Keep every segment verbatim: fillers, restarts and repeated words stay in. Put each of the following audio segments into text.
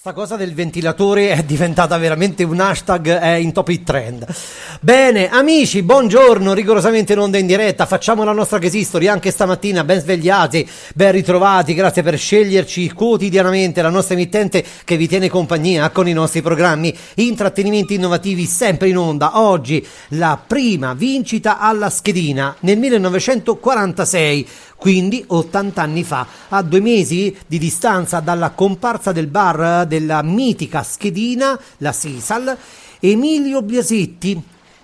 Sta cosa del ventilatore è diventata veramente un hashtag, è in top hit trend. Bene, amici, buongiorno, rigorosamente in onda in diretta, facciamo la nostra case history anche stamattina, ben svegliati, ben ritrovati, grazie per sceglierci quotidianamente, la nostra emittente che vi tiene compagnia con i nostri programmi, intrattenimenti innovativi sempre in onda. Oggi la prima vincita alla schedina nel millenovecentoquarantasei, quindi ottanta anni fa, a due mesi di distanza dalla comparsa del bar della mitica schedina, la Sisal, Emilio Biasetti,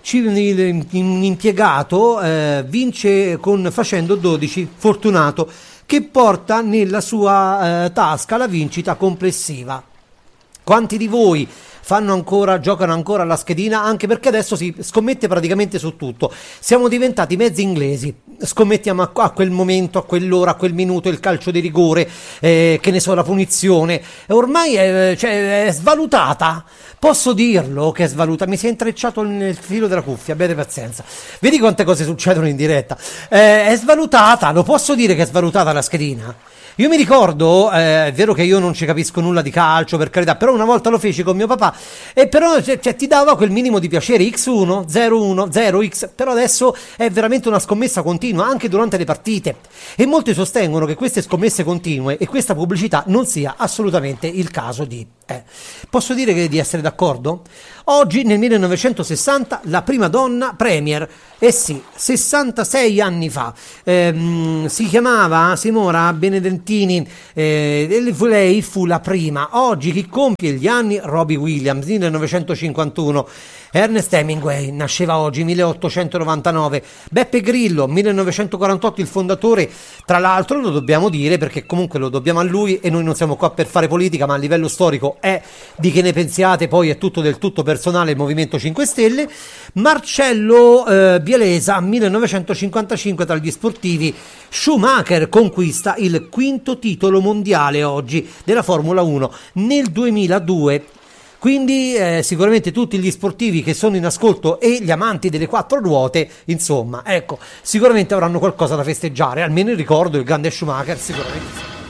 un impiegato, eh, vince con facendo dodici, fortunato, che porta nella sua eh, tasca la vincita complessiva. Quanti di voi fanno ancora, giocano ancora alla schedina? Anche perché adesso si scommette praticamente su tutto. Siamo diventati mezzi inglesi, scommettiamo a, a quel momento, a quell'ora, a quel minuto, il calcio di rigore, eh, che ne so, la punizione. Ormai è, cioè, è svalutata. Posso dirlo che è svalutata? Mi si è intrecciato nel filo della cuffia, abbiate pazienza. Vedi quante cose succedono in diretta. Eh, è svalutata, lo posso dire che è svalutata la schedina? Io mi ricordo, eh, è vero che io non ci capisco nulla di calcio, per carità, però una volta lo feci con mio papà e però cioè, cioè, ti dava quel minimo di piacere, X uno, zero uno, zero X, però adesso è veramente una scommessa continua anche durante le partite e molti sostengono che queste scommesse continue e questa pubblicità non sia assolutamente il caso di... Eh. Posso dire che di essere d'accordo? Oggi nel millenovecentosessanta la prima donna premier, eh sì, sessantasei anni fa, ehm, si chiamava Simona Benedentini, eh, lei fu la prima. Oggi chi compie gli anni? Robbie Williams, millenovecentocinquantuno. Ernest Hemingway nasceva oggi, milleottocentonovantanove. Beppe Grillo, millenovecentoquarantotto, il fondatore, tra l'altro lo dobbiamo dire perché comunque lo dobbiamo a lui e noi non siamo qua per fare politica, ma a livello storico è di che ne pensiate, poi è tutto del tutto personale il Movimento cinque Stelle. Marcello eh, Bielesa, millenovecentocinquantacinque, tra gli sportivi. Schumacher conquista il quinto titolo mondiale oggi della Formula uno nel duemiladue. Quindi eh, sicuramente tutti gli sportivi che sono in ascolto e gli amanti delle quattro ruote, insomma, ecco, sicuramente avranno qualcosa da festeggiare, almeno il ricordo del grande Schumacher, sicuramente sì.